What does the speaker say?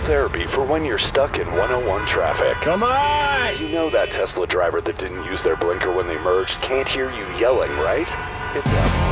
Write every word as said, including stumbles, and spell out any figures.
therapy for when you're stuck in one oh one traffic. Come on! You know that Tesla driver that didn't use their blinker when they merged can't hear you yelling, right? It's a